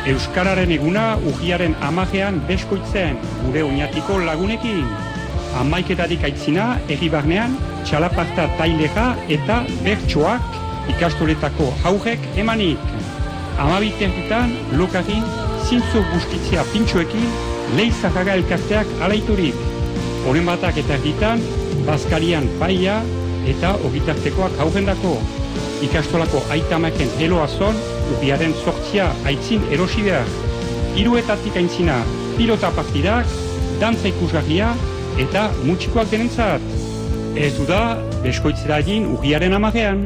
Euskararen eguna urriaren 10ean Beskoitzen gure oinatiko lagunekin. 11 aitzina herribarnean txalaparta tailega eta bertsoak ikastoletako haurrek emanik. 12 lokarin zintzo bustitzea pintxoekin Leizahaga elkarteak alaiturik. Horen batak eta erditan Baskalian paia eta ogitartekoak haurrendako. Ikastolako aitamaken eloazon urriaren 8 aitzin erosi behar. 3 aitzina pilota partidak, dantza ikusgarria eta mutxikoak denentzat. Ez du da Beskoitzera egin urriaren 10ean.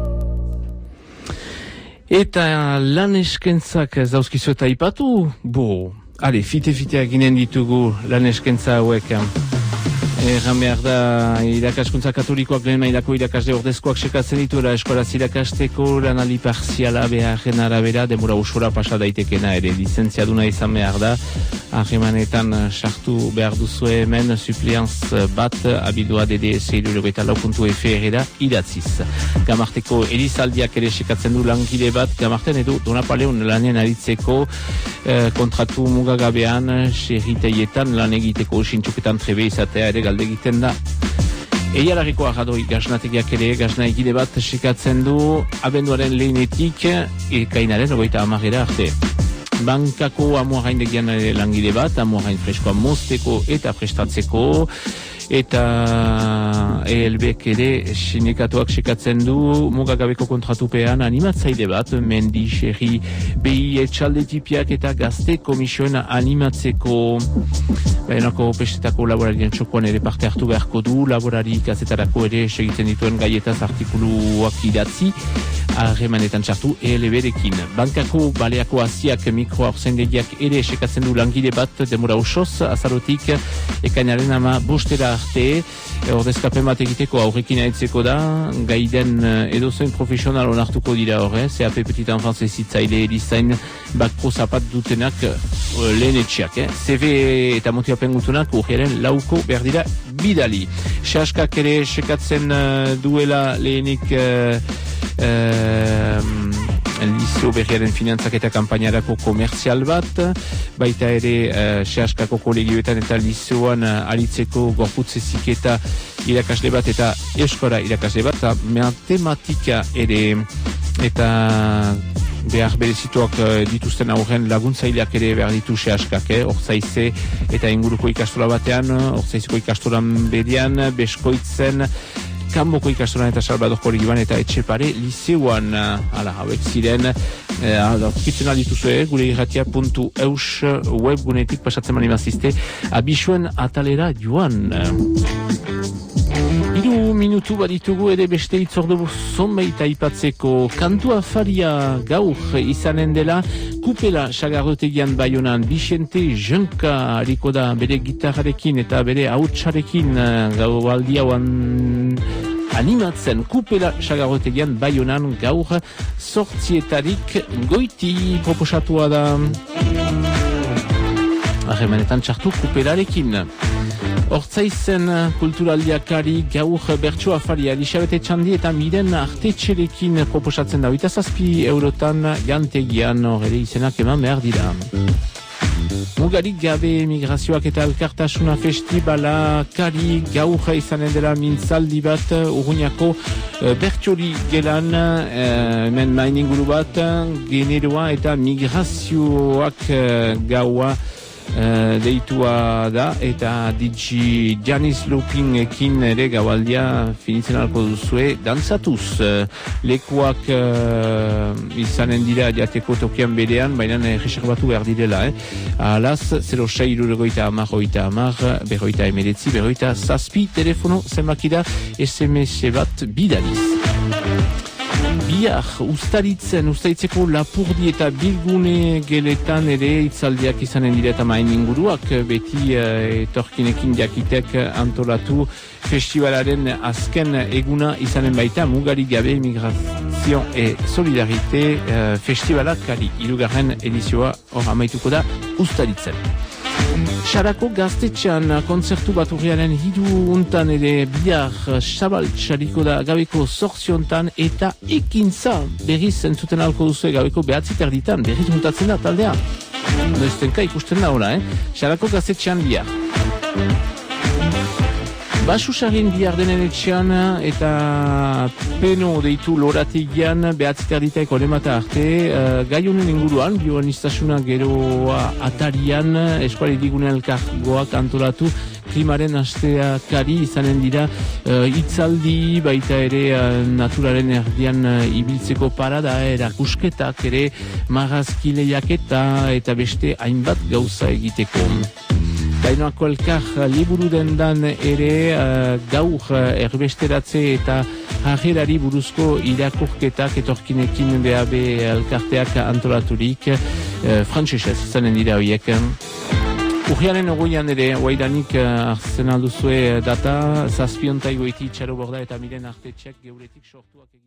Eta lan eskentzak ez dauzkizu eta ipatu? Fite-fiteak ginen ditugu lan eskentza hauek. Erran behar da, irakaskuntza katolikoak lehen mailako irakasle ordezkoak sekatzen dituela eskolaz irakasteko lanaldi parziala beharren arabera, demora usora pasa daitekena ere, lizentziaduna izan behar da, harremanetan sartu behar duzu hemen, supplianz bat, abidua DDS eta lau.fr idatziz. Gamarteko erizaldiak ere sekatzen du langile bat, Gamarten edo Donapaleon lanen aritzeko kontratu mugagabean, serriteietan lan egiteko sintxuketan trebe izatea ere galde egiten da. Eialarriko agadoi gaznategiak ere gazna egide bat sekatzen du abenduaren lehenetik ekainaren 30 arte. Bankako amuarraindegian langile bat, amuarrain freskoa mozteko eta prestatzeko, eta ELBek ere sindikatuak sekatzen du mugagabeko kontratupean animatzaile bat, mendi, xerri, behi etxalde tipiak eta gazte komisioen animatzeko. Bainako pestetako laborarien txokoan ere parte hartu beharko du, laborari kazetarako ere segiten dituen gaietaz artikuluak idatzi, harremanetan txartu ELB-rekin. Bankako baleako aziak mikroaurzendegiak ere sekatzen du langile bat demora osoz, azarotik ekainaren 15 arte, ordezkapen bat egiteko aurrekin aitzeko da, gaiden edozein profesional onartuko dira horre, CAP Petit Enfance ezitzaile erizain bakro zapat dutenak lehenetxeak, CV eta motivapen gutunak urriaren 4 behar dira bidali. Sehaskak ere sekatzen duela lehenik Lizeo berriaren finantzak eta kampainarako komertzial bat, baita ere Sehaskako kolegioetan eta Lizeoan aritzeko gorputzezik eta irakasle bat eta eskora irakasle bat, eta matematika ere eta behar berezituak dituzten aurren laguntzaileak ere behar ditu Sehaskak, Orzaize eta inguruko ikastola batean, Orzaizeko ikastolan berian, Beskoitzen, Kanboko ikastolan eta Salvador Kolegioan eta Etxepare Lizeoan, hauek ziren, kitzen aldituzue, gure irratia.eus webgunetik pasatzen mani mazizte, abisuen atalera joan. 3 minutu baditugu ere beste itzordu zonbait aipatzeko. Kantu afaria gaur izanen dela Kupela Sagardotegian Baionan Vicente Jenka hariko da bere gitarrarekin eta bere hautsarekin gau aldi hauan animatzen. Kupela Sagardotegian Baionan gaur 8 goiti proposatua da. Harremanetan txartu Kupelarekin. Ortzaizen kulturaldiakari gaur bertso afaria Elisabete Txandi eta Miren Artetxerekin proposatzen da. 7 eurotan jantegian horre izenak eman behar dira. Mugarik gabe migrazioak eta elkartasuna festibala kari gaur izanen dela mintzaldi bat Urruñako bertxori gelan hemen main inguru bat generoa eta migrazioak gaua deitua da eta DJ Janis Lopingekin ere gaualdia finitzen alko duzue dantzatuz. Lekuak izanen dira jateko tokian berean, baina reservatu behar direla. Alaz, 06-50-10-10, berroita emeretzi, berroita zazpi, telefono zenbakida SMS bat bidaliz. Bihar, ustaritzeko Lapurdi eta Bilgune geletan ere itzaldiak izanen dira eta main inguruak, beti etorkinekin jakitek antolatu festivalaren azken eguna izanen baita Mugarik gabe migrazio e solidarite festivalak ari 3. edizioa hor amaituko da ustaritzen. Sarako gaztetxean kontzertu bat urriaren 3 untan ere bihar Zabaltxariko da gabeko 8 untan eta ekintza berriz entzuten alko duzu gabeko 9 terditan berriz muntatzen da taldea. Noiztenka ikusten da hola, Sarako gaztetxean bihar. Basusarrin bihar denen etxean eta peno deitu lorategian 9 terditaeko lemata arte gai honen inguruan, bioanistasuna geroa atarian eskuali digune elkargoak antolatu klimaren asteakari izanen dira hitzaldi baita ere naturaren erdian ibiltzeko parada, erakusketak ere marrazkileiak eta beste hainbat gauza egiteko. Dainoako elkar liburu dendan ere gaur erbesteratze eta jarrerari buruzko irakurketak etorkinekin BAB elkarteak antolaturik frantsesez izanen dira horiek. Urriaren 20an ere, oaidanik hartzen alduzue data, 7 goiti Txaro Borda eta Miren Artetxek geuretik sortuak egitea.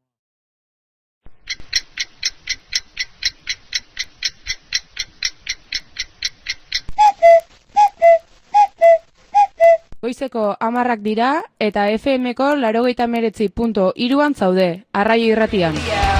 Goizeko 10 dira eta FM-ko 89.3 zaude, Arraio Irratian.